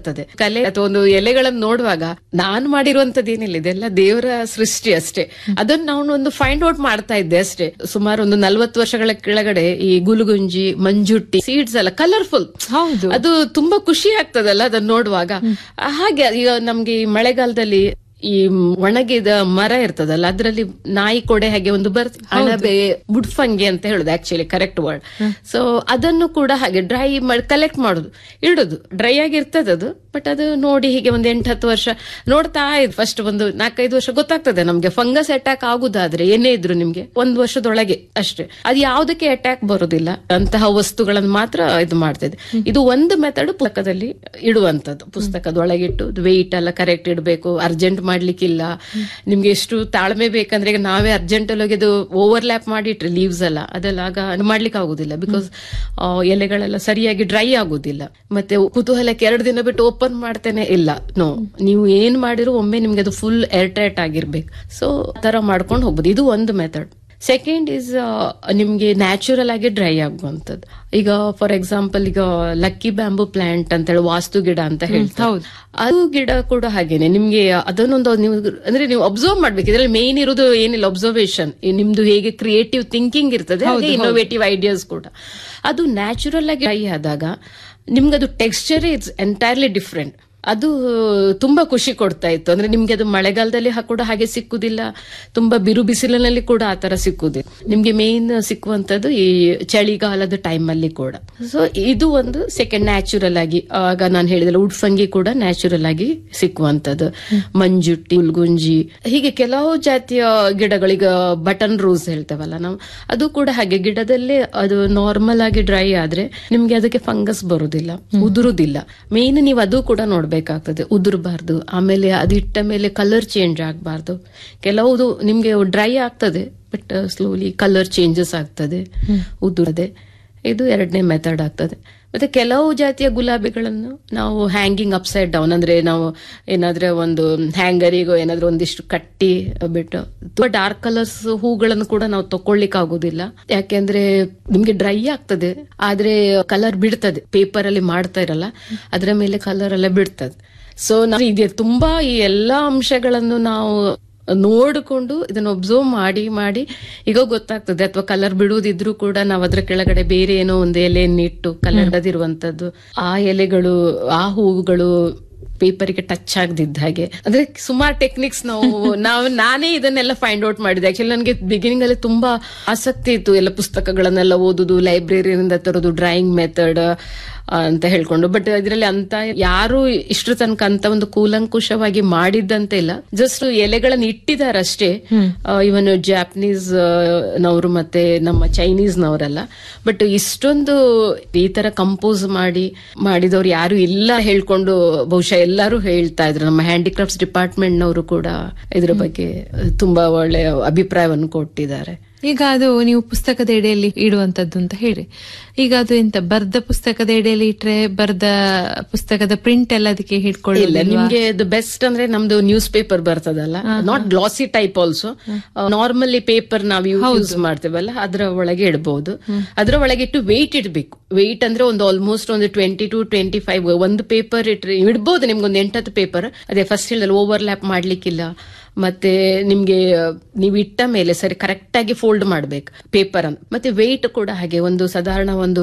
ಇರ್ತದೆ. ಕಲೆ ಅಥವಾ ಒಂದು ಎಲೆಗಳನ್ನು ನೋಡುವಾಗ ನಾನು ಮಾಡಿರುವಂತದ್ದೇನಿಲ್ಲ, ಇದೆಲ್ಲ ದೇವರ ಸೃಷ್ಟಿ ಅಷ್ಟೇ. ಅದನ್ನ ನಾನು ಒಂದು ಫೈಂಡ್ ಔಟ್ ಮಾಡ್ತಾ ಇದ್ದೆ ಅಷ್ಟೇ. ಸುಮಾರು ಒಂದು 40 ವರ್ಷಗಳ ಕೆಳಗಡೆ ಈ ಗುಲುಗುಂಜಿ, ಮಂಜುಟ್ಟಿ ಸೀಡ್ಸ್ ಎಲ್ಲ ಕಲರ್ಫುಲ್, ಹೌದು, ಅದು ತುಂಬಾ ಖುಷಿ ಆಗ್ತದಲ್ಲ ಅದನ್ನ ನೋಡುವಾಗ. ಹಾಗೆ ಈಗ ನಮ್ಗೆ ಈ ಮಳೆಗಾಲದಲ್ಲಿ ಈ ಒಣಗಿದ ಮರ ಇರ್ತದಲ್ಲ, ಅದ್ರಲ್ಲಿ ನಾಯಿ ಕೊಡೆ ಹಾಗೆ ಒಂದು ಅಣಬೆ, ಬುಡ್ಫಂಗಿ ಅಂತ ಹೇಳುದು ಆಕ್ಚುಲಿ ಕರೆಕ್ಟ್ ವರ್ಡ್. ಸೊ ಅದನ್ನು ಕೂಡ ಹಾಗೆ ಡ್ರೈ ಮಾಡಿ ಕಲೆಕ್ಟ್ ಮಾಡುದು, ಇಡುದು. ಡ್ರೈ ಆಗಿರ್ತದೆ ಅದು, ಬಟ್ ಅದು ನೋಡಿ ಹೀಗೆ ಒಂದು 8-10 ವರ್ಷ ನೋಡ್ತಾ ಇದ್ ಫಸ್ಟ್ ಒಂದು 4-5 ವರ್ಷ ಗೊತ್ತಾಗ್ತದೆ ನಮ್ಗೆ ಫಂಗಸ್ ಅಟ್ಯಾಕ್ ಆಗುದಾದ್ರೆ ಏನೇ ಇದ್ರು ನಿಮ್ಗೆ 1 ವರ್ಷದೊಳಗೆ ಅಷ್ಟೇ. ಅದು ಯಾವುದಕ್ಕೆ ಅಟ್ಯಾಕ್ ಬರುದಿಲ್ಲ ಅಂತಹ ವಸ್ತುಗಳನ್ನು ಮಾತ್ರ ಇದು ಮಾಡ್ತಿದೆ. ಇದು ಒಂದು ಮೆಥಡ್ ಪುಸ್ತಕದಲ್ಲಿ ಇಡುವಂತದ್ದು. ಪುಸ್ತಕದೊಳಗಿಟ್ಟು ವೆಯ್ಟ್ ಎಲ್ಲ ಕರೆಕ್ಟ್ ಇಡಬೇಕು, ಅರ್ಜೆಂಟ್ ಮಾಡ್ಲಿಕ್ಕಿಲ್ಲ. ನಿಮ್ಗೆ ಎಷ್ಟು ತಾಳ್ಮೆ ಬೇಕಂದ್ರೆ ಈಗ ನಾವೇ ಅರ್ಜೆಂಟ್ ಅಲ್ಲಿ ಅದು ಓವರ್ಲ್ಯಾಪ್ ಮಾಡಿಟ್ರೆ ಲೀವ್ಸ್ ಎಲ್ಲ ಅದೆಲ್ಲ ಆಗ ಮಾಡ್ಲಿಕ್ಕೆ ಆಗುದಿಲ್ಲ, ಬಿಕಾಸ್ ಎಲೆಗಳೆಲ್ಲ ಸರಿಯಾಗಿ ಡ್ರೈ ಆಗುದಿಲ್ಲ. ಮತ್ತೆ ಕುತೂಹಲಕ್ಕೆ 2 ದಿನ ಬಿಟ್ಟು ಓಪನ್ ಮಾಡ್ತೇನೆ ಇಲ್ಲ, ನೋ, ನೀವು ಏನ್ ಮಾಡಿರೋ ಒಮ್ಮೆ ನಿಮ್ಗೆ ಅದು ಫುಲ್ ಏರ್ ಟೈಟ್ ಆಗಿರ್ಬೇಕು. ಸೊ ಆ ತರ ಮಾಡ್ಕೊಂಡು ಹೋಗ್ಬೋದು. ಇದು ಒಂದು ಮೆಥಡ್. ಸೆಕೆಂಡ್ ಇಸ್ ನಿಮ್ಗೆ ನ್ಯಾಚುರಲ್ ಆಗಿ ಡ್ರೈ ಆಗುವಂತದ್ದು. ಈಗ ಫಾರ್ ಎಕ್ಸಾಂಪಲ್ ಈಗ ಲಕ್ಕಿ ಬ್ಯಾಂಬೂ ಪ್ಲಾಂಟ್ ಅಂತ ಹೇಳಿ ವಾಸ್ತು ಗಿಡ ಅಂತ ಹೇಳ್ತಾರೆ, ಅದು ಗಿಡ ಕೂಡ ಹಾಗೇನೆ. ನಿಮ್ಗೆ ಅದನ್ನೊಂದು ನೀವು ಅಂದ್ರೆ ನೀವು ಅಬ್ಸರ್ವ್ ಮಾಡ್ಬೇಕು. ಇದ್ರಲ್ಲಿ ಮೇನ್ ಇರೋದು ಏನಿಲ್ಲ, ಅಬ್ಸರ್ವೇಷನ್. ನಿಮ್ದು ಹೇಗೆ ಕ್ರಿಯೇಟಿವ್ ಥಿಂಕಿಂಗ್ ಇರ್ತದೆ, ಹಾಗೆ ಇನ್ನೋವೇಟಿವ್ ಐಡಿಯಾಸ್ ಕೂಡ. ಅದು ನ್ಯಾಚುರಲ್ ಆಗಿ ಡ್ರೈ ಆದಾಗ ನಿಮ್ಗೆ ಅದು ಟೆಕ್ಸ್ಚರ್ ಇಟ್ಸ್ ಎಂಟೈರ್ಲಿ ಡಿಫ್ರೆಂಟ್. ಅದು ತುಂಬಾ ಖುಷಿ ಕೊಡ್ತಾ ಇತ್ತು. ಅಂದ್ರೆ ನಿಮ್ಗೆ ಅದು ಮಳೆಗಾಲದಲ್ಲಿ ಕೂಡ ಹಾಗೆ ಸಿಕ್ಕುದಿಲ್ಲ, ತುಂಬಾ ಬಿರು ಬಿಸಿಲಿನಲ್ಲಿ ಕೂಡ ಆತರ ಸಿಕ್ಕುದಿಲ್ಲ. ನಿಮ್ಗೆ ಮೇನ್ ಸಿಕ್ಕುವಂತದ್ದು ಈ ಚಳಿಗಾಲದ ಟೈಮ್ ಅಲ್ಲಿ ಕೂಡ. ಸೊ ಇದು ಒಂದು ಸೆಕೆಂಡ್ ನ್ಯಾಚುರಲ್ ಆಗಿ. ಆಗ ನಾನು ಹೇಳಿದಲ್ಲ ಉಡ್ಫಂಗಿ ಕೂಡ ನ್ಯಾಚುರಲ್ ಆಗಿ ಸಿಕ್ಕುವಂತದ್ದು. ಮಂಜುಟ್ಟಿ, ಉಲ್ಗುಂಜಿ, ಹೀಗೆ ಕೆಲವು ಜಾತಿಯ ಗಿಡಗಳು. ಈಗ ಬಟನ್ ರೋಸ್ ಹೇಳ್ತೇವಲ್ಲ ನಾವು, ಅದು ಕೂಡ ಹಾಗೆ ಗಿಡದಲ್ಲೇ ಅದು ನಾರ್ಮಲ್ ಆಗಿ ಡ್ರೈ ಆದ್ರೆ ನಿಮ್ಗೆ ಅದಕ್ಕೆ ಫಂಗಸ್ ಬರುದಿಲ್ಲ, ಉದುರುದಿಲ್ಲ. ಮೇನ್ ನೀವು ಅದು ಕೂಡ ನೋಡ್ಬೇಕಾಗ್ತದೆ, ಉದುರಬಾರ್ದು. ಆಮೇಲೆ ಅದಿಟ್ಟ ಮೇಲೆ ಕಲರ್ ಚೇಂಜ್ ಆಗಬಾರ್ದು. ಕೆಲವುದು ನಿಮ್ಗೆ ಡ್ರೈ ಆಗ್ತದೆ, ಬಟ್ ಸ್ಲೋಲಿ ಕಲರ್ ಚೇಂಜಸ್ ಆಗ್ತದೆ, ಉದುರದೆ. ಇದು 2ನೇ ಮೆಥಡ್ ಆಗ್ತದೆ. ಮತ್ತೆ ಕೆಲವು ಜಾತಿಯ ಗುಲಾಬಿಗಳನ್ನು ನಾವು ಹ್ಯಾಂಗಿಂಗ್ ಅಪ್ಸೈಡ್ ಡೌನ್, ಅಂದ್ರೆ ನಾವು ಏನಾದ್ರೆ ಒಂದು ಹ್ಯಾಂಗರಿಗೋ ಏನಾದ್ರೂ ಒಂದಿಷ್ಟು ಕಟ್ಟಿ ಬಿಟ್ಟು ತುಂಬಾ ಡಾರ್ಕ್ ಕಲರ್ಸ್ ಹೂಗಳನ್ನು ಕೂಡ ನಾವು ತಕೊಳ್ಳಿಕ್ ಆಗುದಿಲ್ಲ. ಯಾಕೆಂದ್ರೆ ನಿಮ್ಗೆ ಡ್ರೈ ಆಗ್ತದೆ, ಆದ್ರೆ ಕಲರ್ ಬಿಡ್ತದೆ. ಪೇಪರ್ ಅಲ್ಲಿ ಮಾಡ್ತಾ ಇರಲ್ಲ, ಅದರ ಮೇಲೆ ಕಲರ್ ಎಲ್ಲ ಬಿಡ್ತದೆ. ಸೊ ನಾವು ಇದೆ ತುಂಬಾ ಈ ಎಲ್ಲಾ ಅಂಶಗಳನ್ನು ನಾವು ನೋಡಿಕೊಂಡು ಇದನ್ನ ಒಬ್ಸರ್ವ್ ಮಾಡಿ ಈಗ ಗೊತ್ತಾಗ್ತದೆ. ಅಥವಾ ಕಲರ್ ಬಿಡುವುದಿದ್ರು ಕೂಡ ನಾವು ಅದ್ರ ಕೆಳಗಡೆ ಬೇರೆ ಏನೋ ಒಂದು ಎಲೆಯನ್ನಿಟ್ಟು ಕಲರ್ ಇರುವಂತದ್ದು, ಆ ಎಲೆಗಳು, ಆ ಹೂವುಗಳು ಪೇಪರ್ಗೆ ಟಚ್ ಆಗದಿದ್ದ ಹಾಗೆ. ಅಂದ್ರೆ ಸುಮಾರು ಟೆಕ್ನಿಕ್ಸ್ ನಾನೇ ಇದನ್ನೆಲ್ಲ ಫೈಂಡ್ ಔಟ್ ಮಾಡಿದೆ. ಆಕ್ಚುಲಿ ನನಗೆ ಬಿಗಿನಿಂಗ್ ಅಲ್ಲಿ ತುಂಬಾ ಆಸಕ್ತಿ ಇತ್ತು, ಎಲ್ಲ ಪುಸ್ತಕಗಳನ್ನೆಲ್ಲ ಓದುದು, ಲೈಬ್ರರಿಯಿಂದ ತರೋದು, ಡ್ರಾಯಿಂಗ್ ಮೆಥಡ್ ಅಂತ ಹೇಳ್ಕೊಂಡು. ಬಟ್ ಇದರಲ್ಲಿ ಅಂತ ಯಾರು ಇಷ್ಟ್ರ ತನಕ ಅಂತ ಒಂದು ಕೂಲಂಕುಷವಾಗಿ ಮಾಡಿದ್ದಂತ ಇಲ್ಲ. ಜಸ್ಟ್ ಎಲೆಗಳನ್ನ ಇಟ್ಟಿದಾರಷ್ಟೇ. ಇವನ್ ಜಾಪನೀಸ್ ನವರು ಮತ್ತೆ ನಮ್ಮ ಚೈನೀಸ್ ನವರೆಲ್ಲ. ಬಟ್ ಇಷ್ಟೊಂದು ಈ ತರ ಕಂಪೋಸ್ ಮಾಡಿದವ್ರು ಯಾರು ಇಲ್ಲ ಹೇಳ್ಕೊಂಡು ಬಹುಶಃ ಎಲ್ಲರೂ ಹೇಳ್ತಾ ಇದ್ರು. ನಮ್ಮ ಹ್ಯಾಂಡಿಕ್ರಾಫ್ಟ್ಸ್ ಡಿಪಾರ್ಟ್ಮೆಂಟ್ ನವರು ಕೂಡ ಇದ್ರ ಬಗ್ಗೆ ತುಂಬಾ ಒಳ್ಳೆ ಅಭಿಪ್ರಾಯವನ್ನು ಕೊಟ್ಟಿದ್ದಾರೆ. ಈಗ ಅದು ನೀವು ಪುಸ್ತಕದ ಎಡೆಯಲ್ಲಿ ಇಡುವಂತದ್ದು ಅಂತ ಹೇಳಿ, ಈಗ ಅದು ಎಂತ ಬರ್ದ ಪುಸ್ತಕದ ಎಡೆಯಲ್ಲಿ ಇಟ್ರೆ ಬರ್ದ ಪುಸ್ತಕದ ಪ್ರಿಂಟ್ ಎಲ್ಲ ಅದಕ್ಕೆ ಹಿಡ್ಕೊಳ್ಳಿಲ್ಲ? ನಿಮ್ಗೆ ಅದು ಬೆಸ್ಟ್ ಅಂದ್ರೆ ನಮ್ದು ನ್ಯೂಸ್ ಪೇಪರ್ ಬರ್ತದಲ್ಲ, not glossy type also, normally paper ನಾವು ಯೂಸ್ ಮಾಡ್ತೇವಲ್ಲ ಅದರ ಒಳಗೆ ಇಡಬಹುದು. ಅದರ ಒಳಗೆ ಇಟ್ಟು ವೆಯ್ಟ್ ಇಡಬೇಕು. ವೆಯ್ಟ್ ಅಂದ್ರೆ ಒಂದು ಆಲ್ಮೋಸ್ಟ್ ಒಂದು 20 to 25 ಒಂದು ಪೇಪರ್ ಇಟ್ರೆ ಇಡ್ಬೋದು. ನಿಮ್ಗೊಂದು 8-10 ಪೇಪರ್. ಅದೇ ಫಸ್ಟ್ ಹೇಳಿದ್ರೆ ಓವರ್ಲ್ಯಾಪ್ ಮಾಡ್ಲಿಕ್ಕಿಲ್ಲ. ಮತ್ತೆ ನಿಮ್ಗೆ ನೀವು ಇಟ್ಟ ಮೇಲೆ ಸರಿ ಕರೆಕ್ಟ್ ಆಗಿ ಫೋಲ್ಡ್ ಮಾಡ್ಬೇಕು ಪೇಪರ್ ಅನ್ನು. ಮತ್ತೆ ವೆಯ್ಟ್ ಕೂಡ ಹಾಗೆ ಒಂದು ಸಾಧಾರಣ ಒಂದು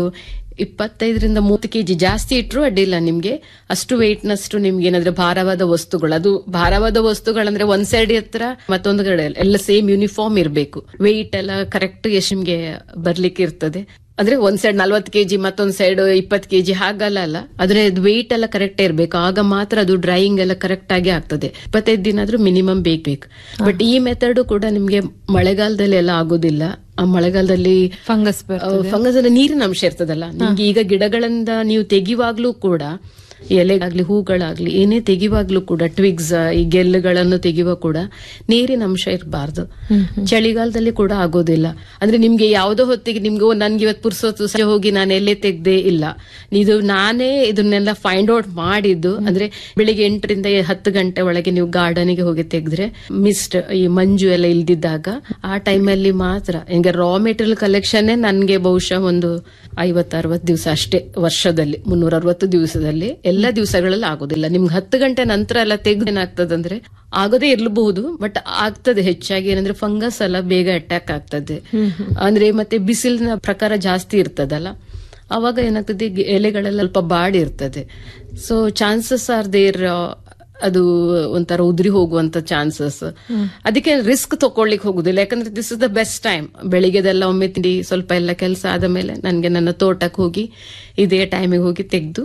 25-30 kg ಜಾಸ್ತಿ ಇಟ್ರು ಅಡ್ಡಿಲ್ಲ. ನಿಮ್ಗೆ ಅಷ್ಟು ವೆಯ್ಟ್ ನಷ್ಟು ನಿಮ್ಗೆ ಏನಾದ್ರೆ ಭಾರವಾದ ವಸ್ತುಗಳು, ಅದು ಭಾರವಾದ ವಸ್ತುಗಳಂದ್ರೆ ಒಂದ್ ಸೈಡ್ ಹತ್ರ ಮತ್ತೊಂದು ಕಡೆ ಎಲ್ಲ ಸೇಮ್ ಯೂನಿಫಾರ್ಮ್ ಇರ್ಬೇಕು. ವೆಯ್ಟ್ ಎಲ್ಲ ಕರೆಕ್ಟ್ ಎಷ್ಟು ನಿಮ್ಗೆ ಬರ್ಲಿಕ್ಕೆ ಇರ್ತದೆ. ಅಂದ್ರೆ ಒಂದ್ ಸೈಡ್ 40 kg ಮತ್ತೊಂದ್ ಸೈಡ್ 20 kg ಹಾಗಲ್ಲ ಅಲ್ಲ. ಆದ್ರೆ ವೆಯ್ಟ್ ಎಲ್ಲ ಕರೆಕ್ಟ್ ಇರ್ಬೇಕು. ಆಗ ಮಾತ್ರ ಅದು ಡ್ರೈಯಿಂಗ್ ಎಲ್ಲ ಕರೆಕ್ಟ್ ಆಗಿ ಆಗ್ತದೆ. 25 ದಿನ ಆದ್ರೂ ಮಿನಿಮಮ್ ಬೇಕು. ಬಟ್ ಈ ಮೆಥಡ್ ಕೂಡ ನಿಮ್ಗೆ ಮಳೆಗಾಲದಲ್ಲಿ ಎಲ್ಲ ಆಗೋದಿಲ್ಲ. ಆ ಮಳೆಗಾಲದಲ್ಲಿ ಫಂಗಸ್ ಅಲ್ಲಿ ನೀರಿನ ಅಂಶ ಇರ್ತದಲ್ಲ. ನಿಮ್ಗೆ ಈಗ ಗಿಡಗಳಿಂದ ನೀವು ತೆಗಿವಾಗ್ಲೂ ಕೂಡ, ಎಲೆಗಾಗ್ಲಿ ಹೂಗಳಾಗ್ಲಿ ಏನೇ ತೆಗಿವಾಗ್ಲೂ ಕೂಡ, ಟ್ವಿಗ್ಸ್ ಈ ಗೆಲ್ಲುಗಳನ್ನು ತೆಗಿಯುವ ಕೂಡ ನೀರಿನ ಅಂಶ ಇರಬಾರ್ದು. ಚಳಿಗಾಲದಲ್ಲಿ ಕೂಡ ಆಗೋದಿಲ್ಲ. ಅಂದ್ರೆ ನಿಮ್ಗೆ ಯಾವ್ದೋ ಹೊತ್ತಿಗೆ ನಿಮ್ಗೆ ನನ್ಗೆ ಇವತ್ತು ಪುರ್ಸೊತ್ತು ಹೋಗಿ ನಾನು ಎಲ್ಲೇ ತೆಗ್ದೇ ಇಲ್ಲ, ಇದು ನಾನೇ ಇದನ್ನೆಲ್ಲ ಫೈಂಡ್ ಔಟ್ ಮಾಡಿದ್ದು. ಅಂದ್ರೆ ಬೆಳಿಗ್ಗೆ 8 ರಿಂದ 10 ಗಂಟೆ ಒಳಗೆ ನೀವು ಗಾರ್ಡನ್ಗೆ ಹೋಗಿ ತೆಗೆದ್ರೆ ಮಿಸ್ಟ್ ಈ ಮಂಜು ಎಲ್ಲ ಇಲ್ದಿದ್ದಾಗ ಆ ಟೈಮಲ್ಲಿ ಮಾತ್ರ. ಈಗ ರಾ ಮೆಟೀರಿಯಲ್ ಕಲೆಕ್ಷನ್ ನನ್ಗೆ ಬಹುಶಃ ಒಂದು 50-60 ದಿವಸ ಅಷ್ಟೇ ವರ್ಷದಲ್ಲಿ. 360 ದಿವಸದಲ್ಲಿ ಎಲ್ಲ ದಿವಸಗಳಲ್ಲಿ ಆಗೋದಿಲ್ಲ. ನಿಮ್ಗೆ 10 ಗಂಟೆ ನಂತರ ಎಲ್ಲ ತೆಗೆದು ಏನಾಗ್ತದಂದ್ರೆ ಆಗೋದೇ ಇರ್ಲಬಹುದು, ಬಟ್ ಆಗ್ತದೆ ಹೆಚ್ಚಾಗಿ. ಏನಂದ್ರೆ ಫಂಗಸ್ ಎಲ್ಲ ಬೇಗ ಅಟ್ಯಾಕ್ ಆಗ್ತದೆ. ಅಂದ್ರೆ ಮತ್ತೆ ಬಿಸಿಲಿನ ಪ್ರಕಾರ ಜಾಸ್ತಿ ಇರ್ತದಲ್ಲ, ಅವಾಗ ಏನಾಗ್ತದೆ ಎಲೆಗಳೆಲ್ಲ ಸ್ವಲ್ಪ ಬಾಡಿ ಇರ್ತದೆ. ಸೊ ಚಾನ್ಸಸ್ ಆರ್ ದೇರ್ ಅದು ಒಂಥರ ಉದುರಿ ಹೋಗುವಂತ ಚಾನ್ಸಸ್. ಅದಕ್ಕೆ ರಿಸ್ಕ್ ತಗೊಳ್ಳಿಕ್ ಹೋಗುದಿಲ್ಲ. ಯಾಕಂದ್ರೆ this is the best time. ಬೆಳಿಗ್ಗೆದೆಲ್ಲ ಒಮ್ಮೆ ತಿಂಡಿ ಸ್ವಲ್ಪ ಎಲ್ಲ ಕೆಲಸ ಆದ ಮೇಲೆ ನನ್ಗೆ ನನ್ನ ತೋಟಕ್ಕೆ ಹೋಗಿ ಇದೇ ಟೈಮಿಗೆ ಹೋಗಿ ತೆಗೆದು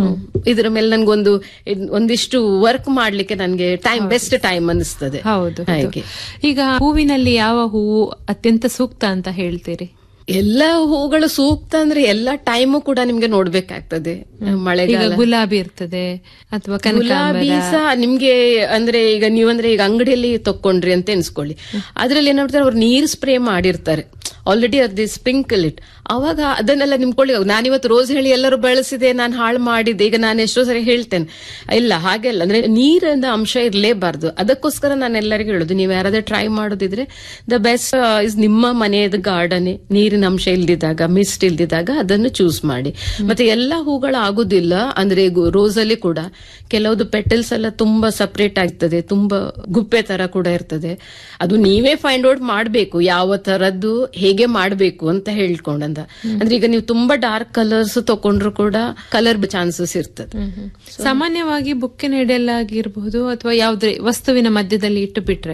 ಇದರ ಮೇಲೆ ನನ್ಗೊಂದು ಒಂದಿಷ್ಟು ವರ್ಕ್ ಮಾಡ್ಲಿಕ್ಕೆ ನನ್ಗೆ ಟೈಮ್ ಬೆಸ್ಟ್ ಟೈಮ್ ಅನಿಸ್ತದೆ. ಹೌದು. ಈಗ ಹೂವಿನಲ್ಲಿ ಯಾವ ಹೂವು ಅತ್ಯಂತ ಸೂಕ್ತ ಅಂತ ಹೇಳ್ತೀರಿ? ಎಲ್ಲ ಹೂಗಳು ಸೂಕ್ತ ಅಂದ್ರೆ ಎಲ್ಲ ಟೈಮು ಕೂಡ ನಿಮ್ಗೆ ನೋಡ್ಬೇಕಾಗ್ತದೆ. ಮಳೆಗಾಲ ಗುಲಾಬಿ ಇರ್ತದೆ ಅಥವಾ ಗುಲಾಬಿ ಸಹ ನಿಮ್ಗೆ ಅಂದ್ರೆ ಈಗ ನೀವಂದ್ರೆ ಈಗ ಅಂಗಡಿಯಲ್ಲಿ ತಕೊಂಡ್ರಿ ಅಂತ ಎನ್ಸ್ಕೊಳ್ಳಿ, ಅದ್ರಲ್ಲಿ ಏನ್ ಮಾಡ್ತಾರೆ, ಅವ್ರು ನೀರು ಸ್ಪ್ರೇ ಮಾಡಿರ್ತಾರೆ ಆಲ್ರೆಡಿ, ಅದು ಸ್ಪ್ರಿಂಕಲ್ ಇಟ್. ಅವಾಗ ಅದನ್ನೆಲ್ಲ ನಿಮ್ಕೊಳ್ಳಿ, ನಾನಿವತ್ತು ರೋಸ್ ಹೇಳಿ ಎಲ್ಲರೂ ಬೆಳೆಸಿದೆ, ನಾನು ಹಾಳು ಮಾಡಿದ್ದೆ. ಈಗ ನಾನು ಎಷ್ಟೋ ಸರಿ ಹೇಳ್ತೇನೆ, ಇಲ್ಲ ಹಾಗೆಲ್ಲ, ಅಂದ್ರೆ ನೀರಿನ ಅಂಶ ಇರಲೇಬಾರ್ದು. ಅದಕ್ಕೋಸ್ಕರ ನಾನು ಎಲ್ಲರಿಗೂ ಹೇಳುದು, ನೀವು ಯಾರಾದ್ರೂ ಟ್ರೈ ಮಾಡೋದಿದ್ರೆ ದ ಬೆಸ್ಟ್ ಇಸ್ ನಿಮ್ಮ ಮನೆಯದ ಗಾರ್ಡನ್. ನೀರಿನ ಅಂಶ ಇಲ್ದಿದ್ದಾಗ, ಮಿಸ್ಟ್ ಇಲ್ದಿದ್ದಾಗ ಅದನ್ನು ಚೂಸ್ ಮಾಡಿ. ಮತ್ತೆ ಎಲ್ಲಾ ಹೂಗಳು ಆಗುದಿಲ್ಲ. ಅಂದ್ರೆ ರೋಸ್ ಅಲ್ಲಿ ಕೂಡ ಕೆಲವುದು ಪೆಟಲ್ಸ್ ಎಲ್ಲ ತುಂಬಾ ಸಪರೇಟ್ ಆಗ್ತದೆ, ತುಂಬಾ ಗುಪ್ಪೆ ತರ ಕೂಡ ಇರ್ತದೆ. ಅದು ನೀವೇ ಫೈಂಡ್ ಔಟ್ ಮಾಡ್ಬೇಕು ಯಾವ ತರದ್ದು ಹೇಗೆ ಮಾಡ್ಬೇಕು ಅಂತ ಹೇಳ್ಕೊಂಡಂತ. ಅಂದ್ರೆ ಈಗ ನೀವು ತುಂಬಾ ಡಾರ್ಕ್ ಕಲರ್ಸ್ ತಕೊಂಡ್ರು ಕೂಡ ಕಲರ್ ಚಾನ್ಸಸ್ ಇರ್ತದೆ. ಸಾಮಾನ್ಯವಾಗಿ ಬುಕ್ಕಿನೆಡೆಯಲ್ಲಾಗಿರಬಹುದು ಅಥವಾ ಯಾವುದೇ ವಸ್ತುವಿನ ಮಧ್ಯದಲ್ಲಿ ಇಟ್ಟು ಬಿಟ್ರೆ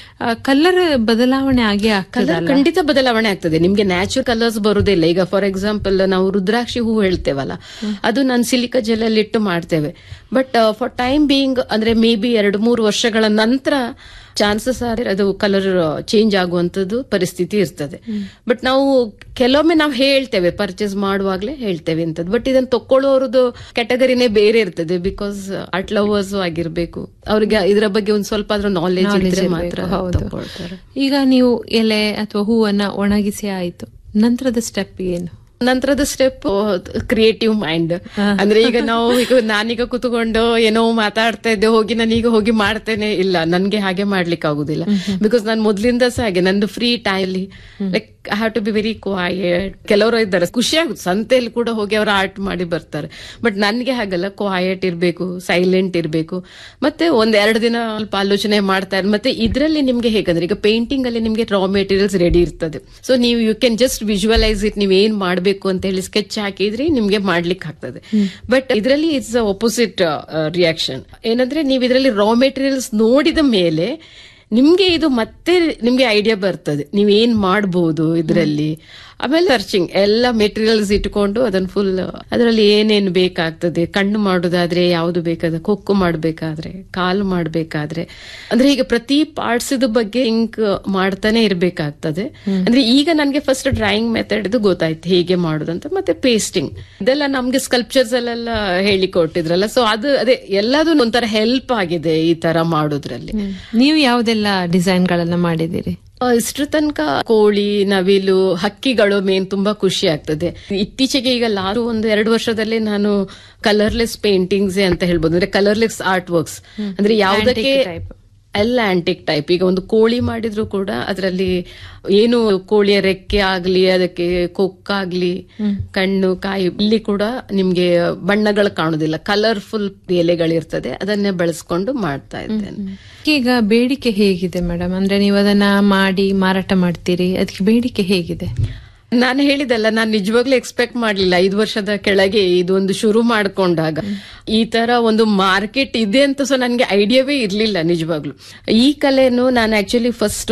ಕಲರ್ ಬದಲಾವಣೆ ಆಗೇ ಆಗ್ತದೆ. ಖಂಡಿತ ಬದಲಾವಣೆ ಆಗ್ತದೆ. ನಿಮ್ಗೆ ನ್ಯಾಚುರಲ್ ಕಲರ್ಸ್ ಬರುದಿಲ್ಲ. ಈಗ ಫಾರ್ ಎಕ್ಸಾಂಪಲ್ ನಾವು ರುದ್ರಾಕ್ಷಿ ಹೂ ಹೇಳ್ತೇವಲ್ಲ, ಅದು ನಾನು ಸಿಲಿಕಾ ಜೆಲ್ ಅಲ್ಲಿ ಇಟ್ಟು ಮಾಡ್ತೇವೆ. ಬಟ್ ಫಾರ್ ಟೈಮ್ ಬೀಯಿಂಗ್ ಅಂದ್ರೆ ಮೇ ಬಿ 2-3 ವರ್ಷಗಳ ನಂತರ ಚಾನ್ಸಸ್ ಆದ್ರೆ ಅದು ಕಲರ್ ಚೇಂಜ್ ಆಗುವಂತದ್ದು ಪರಿಸ್ಥಿತಿ ಇರ್ತದೆ. ಬಟ್ ನಾವು ಕೆಲವೊಮ್ಮೆ ನಾವು ಹೇಳ್ತೇವೆ, ಪರ್ಚೇಸ್ ಮಾಡುವಾಗ್ಲೇ ಹೇಳ್ತೇವೆ ಅಂತದ್ದು. ಬಟ್ ಇದನ್ನ ತಕೊಳ್ಳೋರದ್ದು ಕ್ಯಾಟಗರಿನೇ ಬೇರೆ ಇರ್ತದೆ. ಬಿಕಾಸ್ ಆರ್ಟ್ ಲವರ್ಸ್ ಆಗಿರ್ಬೇಕು, ಅವ್ರಿಗೆ ಇದರ ಬಗ್ಗೆ ಒಂದ್ ಸ್ವಲ್ಪ ಆದ್ರೂ ನಾಲೆಜ್ ಇದ್ರೆ ಮಾತ್ರ ತಗೊಳ್ತಾರೆ. ಈಗ ನೀವು ಎಲೆ ಅಥವಾ ಹೂವನ್ನ ಒಣಗಿಸಿ ಆಯ್ತು, ನಂತರದ ಸ್ಟೆಪ್ ಏನು? ನಂತರದ ಸ್ಟೆಪ್ ಕ್ರಿಯೇಟಿವ್ ಮೈಂಡ್. ಅಂದ್ರೆ ಈಗ ನಾನೀಗ ಕುತ್ಕೊಂಡು ಏನೋ ಮಾತಾಡ್ತಾ ಇದ್ದೆ, ನಾನೀಗ ಹೋಗಿ ಮಾಡ್ತೇನೆ, ಇಲ್ಲ ನನ್ಗೆ ಹಾಗೆ ಮಾಡ್ಲಿಕ್ಕೆ ಆಗುದಿಲ್ಲ. ಬಿಕಾಸ್ ನಾನು ಮೊದ್ಲಿಂದ ಸಹ ಹಾಗೆ, ನಂದು free time like I have to be very quiet. ಕೆಲವರು ಇದ್ದಾರೆ ಖುಷಿ ಆಗುತ್ತೆ, ಸಂತೆಯಲ್ಲಿ ಕೂಡ ಹೋಗಿ ಅವರು ಆರ್ಟ್ ಮಾಡಿ ಬರ್ತಾರೆ. ಬಟ್ ನನ್ಗೆ ಹಾಗಲ್ಲ, ಕ್ವಾಯಟ್ ಇರ್ಬೇಕು, ಸೈಲೆಂಟ್ ಇರ್ಬೇಕು, ಮತ್ತೆ 1-2 ದಿನ ಸ್ವಲ್ಪ ಆಲೋಚನೆ ಮಾಡ್ತಾ ಇರ್. ಮತ್ತೆ ಇದ್ರಲ್ಲಿ ನಿಮ್ಗೆ ಹೇಗಂದ್ರೆ ಈಗ ಪೇಂಟಿಂಗ್ ಅಲ್ಲಿ ನಿಮ್ಗೆ ರಾ ಮೆಟೀರಿಯಲ್ಸ್ ರೆಡಿ ಇರ್ತದೆ. ಸೊ ನೀವು you can just visualise it, ನೀವ್ ಏನ್ ಮಾಡ್ಬೇಕು ಅಂತ ಹೇಳಿ ಸ್ಕೆಚ್ ಹಾಕಿದ್ರೆ ನಿಮ್ಗೆ ಮಾಡ್ಲಿಕ್ಕೆ ಆಗ್ತದೆ. ಬಟ್ ಇದರಲ್ಲಿ ಇಟ್ಸ್ ಅಪೋಸಿಟ್ ರಿಯಾಕ್ಷನ್. ಏನಂದ್ರೆ ನೀವು ಇದರಲ್ಲಿ ರಾ ಮೆಟೀರಿಯಲ್ಸ್ ನೋಡಿದ ಮೇಲೆ ನಿಮ್ಗೆ ಇದು ಮತ್ತೆ ನಿಮ್ಗೆ ಐಡಿಯಾ ಬರ್ತದೆ, ನೀವ್ ಏನ್ ಮಾಡಬಹುದು ಇದರಲ್ಲಿ. ಆಮೇಲೆ ಸರ್ಚಿಂಗ್ ಎಲ್ಲ ಮೆಟೀರಿಯಲ್ಸ್ ಇಟ್ಕೊಂಡು ಅದನ್ನ ಫುಲ್ ಅದರಲ್ಲಿ ಏನೇನು ಬೇಕಾಗ್ತದೆ, ಕಣ್ಣು ಮಾಡೋದಾದ್ರೆ ಯಾವ್ದು ಬೇಕಾದ್ರೆ, ಕೊಕ್ಕು ಮಾಡ್ಬೇಕಾದ್ರೆ, ಕಾಲು ಮಾಡ್ಬೇಕಾದ್ರೆ, ಅಂದ್ರೆ ಈಗ ಪ್ರತಿ ಪಾರ್ಟ್ಸ್ ಬಗ್ಗೆ ಇಂಕ್ ಮಾಡ್ತಾನೆ ಇರ್ಬೇಕಾಗ್ತದೆ. ಅಂದ್ರೆ ಈಗ ನನ್ಗೆ ಫಸ್ಟ್ ಡ್ರಾಯಿಂಗ್ ಮೆಥಡ್ ಇದು ಗೊತ್ತಾಯ್ತು ಹೇಗೆ ಮಾಡುದಂತ. ಮತ್ತೆ ಪೇಸ್ಟಿಂಗ್ ಇದೆಲ್ಲ ನಮ್ಗೆ ಸ್ಕಲ್ಪ್ಚರ್ಸ್ ಅಲ್ಲೆಲ್ಲ ಹೇಳಿ ಕೊಟ್ಟಿದ್ರಲ್ಲ, ಸೊ ಅದು ಅದೇ ಎಲ್ಲದೂ ಒಂಥರ ಹೆಲ್ಪ್ ಆಗಿದೆ ಈ ತರ ಮಾಡೋದ್ರಲ್ಲಿ. ನೀವು ಯಾವ್ದೆಲ್ಲ ಡಿಸೈನ್ ಗಳನ್ನ ಮಾಡಿದಿರಿ? ಇಷ್ಟ್ರ ತನಕ ಕೋಳಿ, ನವಿಲು, ಹಕ್ಕಿಗಳು ಮೇನ್ ತುಂಬಾ ಖುಷಿ ಆಗ್ತದೆ. ಇತ್ತೀಚೆಗೆ ಈಗ 1-2 ವರ್ಷದಲ್ಲಿ ನಾನು ಕಲರ್ಲೆಸ್ ಪೇಂಟಿಂಗ್ಸ್ ಅಂತ ಹೇಳ್ಬೋದು, ಅಂದ್ರೆ ಕಲರ್ಲೆಸ್ ಆರ್ಟ್ ವರ್ಕ್ಸ್. ಅಂದ್ರೆ ಯಾವ್ದಕ್ಕೆ ಎಲ್ಲ ಆಂಟಿಕ್ ಟೈಪ್. ಈಗ ಒಂದು ಕೋಳಿ ಮಾಡಿದ್ರು ಕೂಡ ಅದರಲ್ಲಿ ಏನು ಕೋಳಿಯ ರೆಕ್ಕೆ ಆಗ್ಲಿ, ಅದಕ್ಕೆ ಕೊಕ್ಕಾಗ್ಲಿ, ಕಣ್ಣು, ಕಾಯಿ, ಇಲ್ಲಿ ಕೂಡ ನಿಮ್ಗೆ ಬಣ್ಣಗಳು ಕಾಣುದಿಲ್ಲ, ಕಲರ್ಫುಲ್ ಎಲೆಗಳಿರ್ತದೆ. ಅದನ್ನೇ ಬಳಸ್ಕೊಂಡು ಮಾಡ್ತಾ ಇದ್ದೇನೆ. ಈಗ ಬೇಡಿಕೆ ಹೇಗಿದೆ ಮೇಡಮ್? ಅಂದ್ರೆ ನೀವು ಅದನ್ನ ಮಾಡಿ ಮಾರಾಟ ಮಾಡ್ತೀರಿ, ಅದಕ್ಕೆ ಬೇಡಿಕೆ ಹೇಗಿದೆ? ನಾನು ಹೇಳಿದಲ್ಲ, ನಾನು ನಿಜವಾಗ್ಲೂ ಎಕ್ಸ್ಪೆಕ್ಟ್ ಮಾಡ್ಲಿಲ್ಲ 5 ವರ್ಷದ ಕೆಳಗೆ ಇದೊಂದು ಶುರು ಮಾಡ್ಕೊಂಡಾಗ ಈ ತರ ಒಂದು ಮಾರ್ಕೆಟ್ ಇದೆ ಅಂತ. ಸೊ ನನ್ಗೆ ಐಡಿಯಾವೇ ಇರ್ಲಿಲ್ಲ ನಿಜವಾಗ್ಲು. ಈ ಕಲೆನು ನಾನು ಆಕ್ಚುಲಿ ಫಸ್ಟ್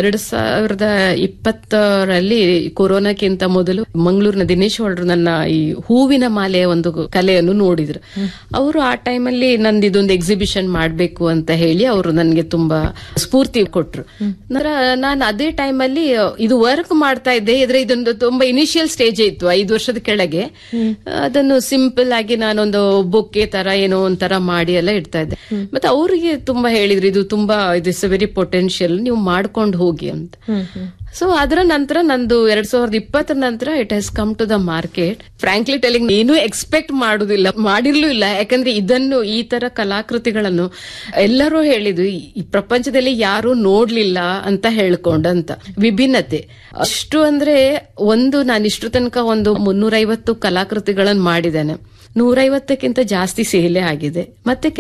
2020ರಲ್ಲಿ ಕೊರೋನಾಕ್ಕಿಂತ ಮೊದಲು ಮಂಗಳೂರಿನ ದಿನೇಶ್ ಹೊಳ್ರು ನನ್ನ ಈ ಹೂವಿನ ಮಾಲೆಯ ಒಂದು ಕಲೆಯನ್ನು ನೋಡಿದ್ರು. ಅವರು ಆ ಟೈಮಲ್ಲಿ ನಂದು ಇದೊಂದು ಎಕ್ಸಿಬಿಷನ್ ಮಾಡ್ಬೇಕು ಅಂತ ಹೇಳಿ ಅವರು ನನ್ಗೆ ತುಂಬಾ ಸ್ಫೂರ್ತಿ ಕೊಟ್ರು. ನಾನು ಅದೇ ಟೈಮಲ್ಲಿ ಇದು ವರ್ಕ್ ಮಾಡ್ತಾ ಇದ್ದೆ. ಇದೊಂದು ತುಂಬಾ ಇನಿಷಿಯಲ್ ಸ್ಟೇಜ್ ಇತ್ತು 5 ವರ್ಷದ ಕೆಳಗೆ. ಅದನ್ನು ಸಿಂಪಲ್ ಆಗಿ ನಾನೊಂದು ಬೊಕ್ಕೆ ತರ ಏನೋ ಒಂಥರ ಮಾಡಿ ಎಲ್ಲ ಇಡ್ತಾ ಇದ್ದೆ. ಮತ್ತೆ ಅವ್ರಿಗೆ ತುಂಬಾ ಹೇಳಿದ್ರು, ಇದು ತುಂಬಾ ಇಟ್ಸ್ ವೆರಿ ಪೊಟೆನ್ಶಿಯಲ್, ನೀವು ಮಾಡ್ಕೊಂಡು ಹೋಗಿ ಅಂತ. ಸೊ ಅದರ ನಂತರ ನಂದು 2020 ನಂತರ it has come to the market. Frankly telling ನೀನು ಎಕ್ಸ್ಪೆಕ್ಟ್ ಮಾಡುದಿಲ್ಲ, ಮಾಡಿರ್ಲೂ ಇಲ್ಲ. ಯಾಕಂದ್ರೆ ಇದನ್ನು, ಈ ತರ ಕಲಾಕೃತಿಗಳನ್ನು ಎಲ್ಲರೂ ಹೇಳಿದ್ರು ಈ ಪ್ರಪಂಚದಲ್ಲಿ ಯಾರು ನೋಡ್ಲಿಲ್ಲ ಅಂತ ಹೇಳ್ಕೊಂಡಂತ. ವಿಭಿನ್ನತೆ ಅಷ್ಟು ಅಂದ್ರೆ ನಾನು ಇಷ್ಟು ತನಕ ಒಂದು 350 ಕಲಾಕೃತಿಗಳನ್ನು ಮಾಡಿದ್ದೇನೆ. 150ಕ್ಕಿಂತ ಜಾಸ್ತಿ ಸೇಲೆ ಆಗಿದೆ. ಮತ್ತೆ